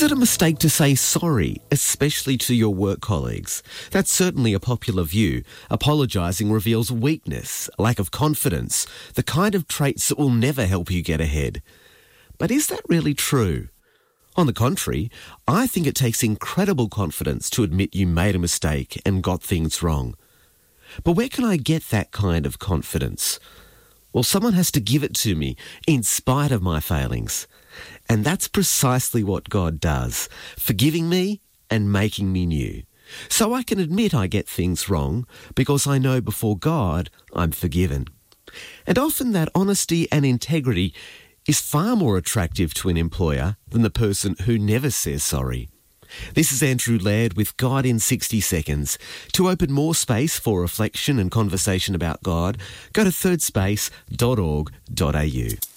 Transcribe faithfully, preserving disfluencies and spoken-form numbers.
it a mistake to say sorry, especially to your work colleagues? That's certainly a popular view. Apologising reveals weakness, a lack of confidence, the kind of traits that will never help you get ahead. But is that really true? On the contrary, I think it takes incredible confidence to admit you made a mistake and got things wrong. But where can I get that kind of confidence? Well, someone has to give it to me in spite of my failings. And that's precisely what God does, forgiving me and making me new. So I can admit I get things wrong because I know before God I'm forgiven. And often that honesty and integrity is far more attractive to an employer than the person who never says sorry. This is Andrew Laird with God in sixty seconds. To open more space for reflection and conversation about God, go to third space dot org dot a u.